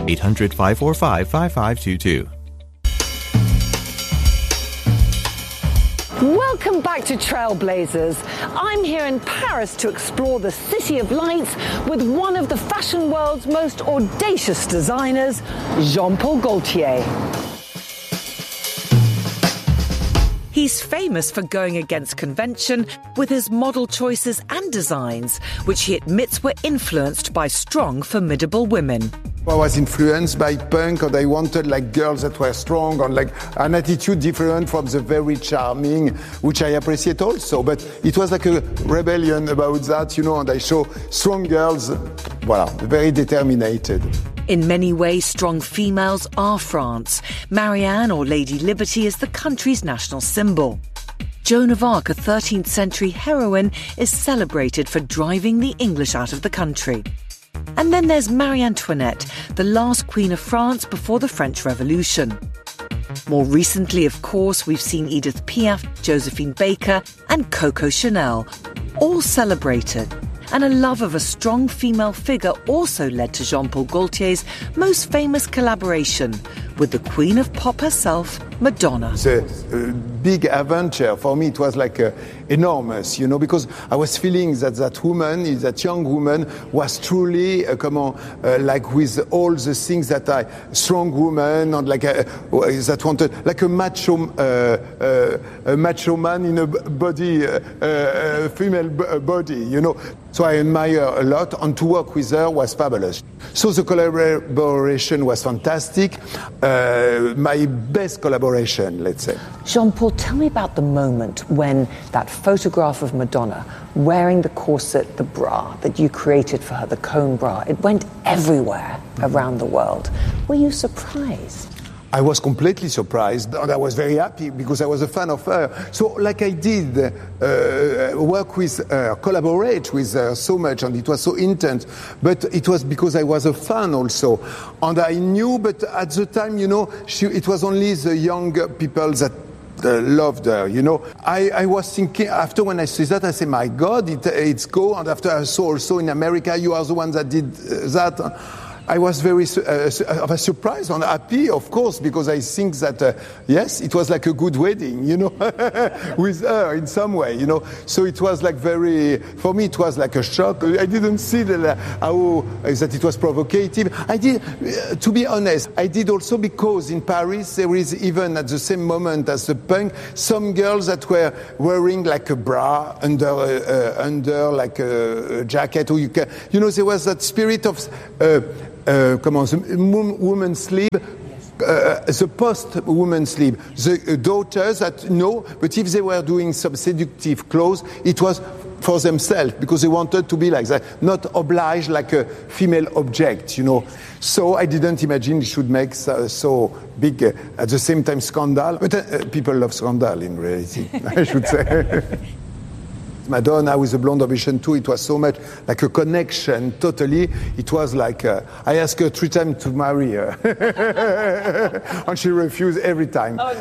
800-545-5522. Welcome back to Trailblazers. I'm here in Paris to explore the City of Lights with one of the fashion world's most audacious designers, Jean-Paul Gaultier. He's famous for going against convention with his model choices and designs, which he admits were influenced by strong, formidable women. I was influenced by punk, and I wanted like girls that were strong and like an attitude different from the very charming, which I appreciate also. But it was like a rebellion about that, you know, and I show strong girls, voilà, very determined. In many ways, strong females are France. Marianne, or Lady Liberty, is the country's national symbol. Joan of Arc, a 13th century heroine, is celebrated for driving the English out of the country. And then there's Marie Antoinette, the last Queen of France before the French Revolution. More recently, of course, we've seen Edith Piaf, Josephine Baker and Coco Chanel, all celebrated. And a love of a strong female figure also led to Jean-Paul Gaultier's most famous collaboration with the Queen of Pop herself, Madonna. It's a big adventure. For me, it was like enormous, you know, because I was feeling that that woman, that young woman, was truly, like with all the things that strong woman, and like that wanted, like a macho man in a body, female body, you know. So I admire a lot, and to work with her was fabulous. So the collaboration was fantastic. My best collaboration, let's say. Jean-Paul, tell me about the moment when that photograph of Madonna wearing the corset, the bra that you created for her, the cone bra, it went everywhere around the world. Were you surprised? I was completely surprised, and I was very happy because I was a fan of her. So, like I did work with her, collaborate with her so much, and it was so intense. But it was because I was a fan also. And I knew, but at the time, you know, it was only the young people that loved her, you know. I was thinking, after when I saw that, I said, my God, it's go. And after I saw also in America, you are the one that did that. I was very surprised and happy, of course, because I think that, yes, it was like a good wedding, you know, with her in some way, you know. So it was like for me, it was like a shock. I didn't see that it was provocative. I did, to be honest, I did also because in Paris, there is even at the same moment as the punk, some girls that were wearing like a bra under like a jacket, or you know, there was that spirit of, woman's sleeve, the post-woman's sleeve. The daughters that no, but if they were doing some seductive clothes, it was for themselves because they wanted to be like that, not obliged like a female object, you know. So I didn't imagine it should make so big, at the same time, scandal. But people love scandal in reality, I should say. Madonna with the Blonde Ambition too, it was so much like a connection, totally. It was like, I asked her 3 times to marry her. And she refused every time.